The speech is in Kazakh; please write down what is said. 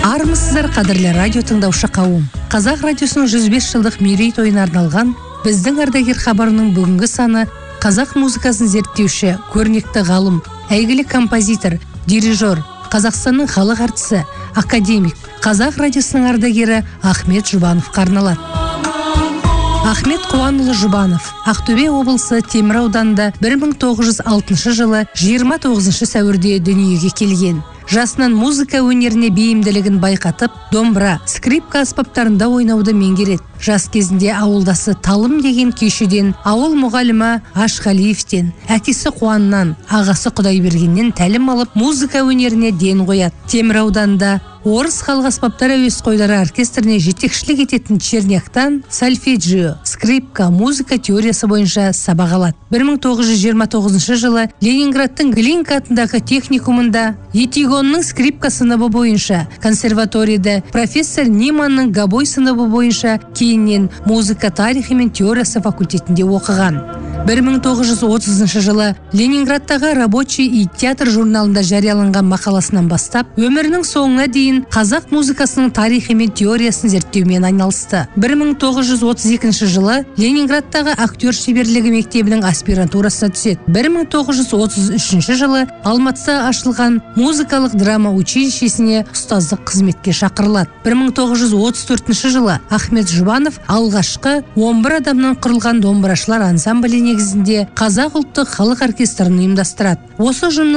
Армысыздар қадірлі радио тыңдаушы қауым. Қазақ радиосының 105 жылдық мерейтойына арналған біздің ардагер хабарының бүгінгі саны қазақ музыкасын зерттеуші, көрнекті ғалым, әйгілі композитор, дирижер, Қазақстанның халық артисі, академик, Қазақ радиосының ардагері Ахмет Жұбановқа арналады. Ахмет Қуанұлы Жұбанов, Ақтөбе облысы Темір ауданында 1906 жылы 29 сәуірде дүниеге келген. Жасынан музыка өнеріне бейімділігін байқатып, домбыра, скрипка аспаптарында ойнауды меңгереді. Жас кезінде ауылдасы Талым деген күйшіден, ауыл мұғалімі Ашқалиевтен, әкесі Қуаннан, ағасы Құдайбергеннен тәлім алып, музыка өнеріне ден қояды. Темір ауданында орыс халық аспаптар әуесқойлары оркестріне жетекшілік ететін Черняктан сольфеджио, скрипка, музыка теориясы бойынша сабақ алады. 1929 жылы Ленинградтың Глинка атындағы техникумында Етигонның скрипка сыныбы бойынша, консерваторияда профессор Ниманның габой сыныбы бойынша, кейіннен музыка тарихы мен теориясы факультетінде оқыған. 1930 жылы Ленинградтағы рабочий и театр журналында жарияланған мақаласынан бастап, өмірінің соңына дейін қазақ музыкасының тарихы мен теориясын зерттеумен айналысты. 1932 жылы Ленинградтағы актер шеберлігі мектебінің аспирантурасына түседі. 1933 жылы Алматыда ашылған музыкалық драма училищесіне ұстаздық қызметке шақырылады. 1934 жылы Ахмет Жұбанов алғашқы 11 адамнан құрылған домбырашылар ансамблі негізінде Қазақ ұлттық халық оркестрін ұйымдастырады. Осы ұжымның